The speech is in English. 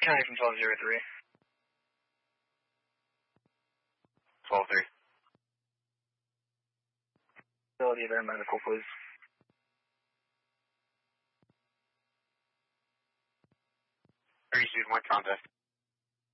County from 1203. 12-3. Facility of Air Medical, please. Received my contact.